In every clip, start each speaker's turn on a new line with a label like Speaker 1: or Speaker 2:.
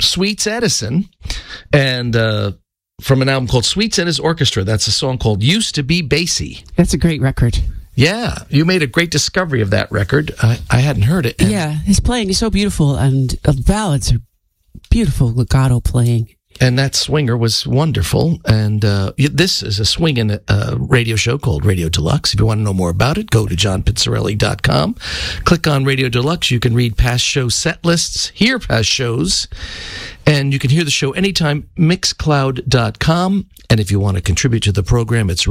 Speaker 1: Sweets Edison, and from an album called Sweets and His Orchestra. That's a song called Used to Be Bassy.
Speaker 2: That's a great record.
Speaker 1: Yeah, you made a great discovery of that record. I hadn't heard it.
Speaker 2: Yeah, his playing is so beautiful, and the ballads are beautiful legato playing.
Speaker 1: And that swinger was wonderful. And this is a swinging radio show called Radio Deluxe. If you want to know more about it, go to johnpizzarelli.com. Click on Radio Deluxe. You can read past show set lists, hear past shows, and you can hear the show anytime, mixcloud.com. And if you want to contribute to the program, it's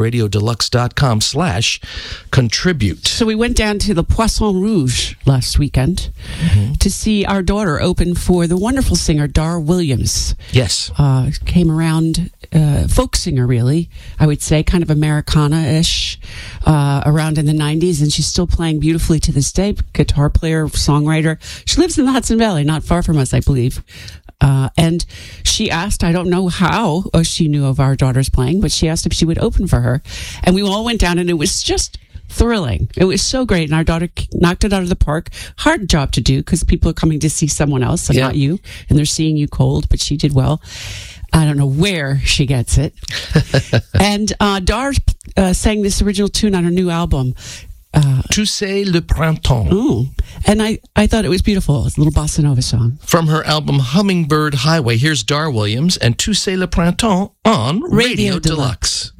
Speaker 1: radiodeluxe.com/contribute.
Speaker 2: So we went down to the Poisson Rouge last weekend to see our daughter open for the wonderful singer Dar Williams.
Speaker 1: Yes.
Speaker 2: Came around, folk singer really, I would say, kind of Americana-ish, around in the 90s, and she's still playing beautifully to this day. Guitar player, songwriter. She lives in the Hudson Valley, not far from us, I believe. And she asked, I don't know how she knew of our daughter's playing, but she asked if she would open for her. And we all went down, and it was just thrilling. It was so great. And our daughter knocked it out of the park. Hard job to do because people are coming to see someone else and not you. And they're seeing you cold, but she did well. I don't know where she gets it. And Dar sang this original tune on her new album.
Speaker 1: Tu sais le printemps.
Speaker 2: Oh, and I thought it was beautiful. It's a little bossa nova song.
Speaker 1: From her album Hummingbird Highway, here's Dar Williams and Tu sais le printemps on Radio Deluxe.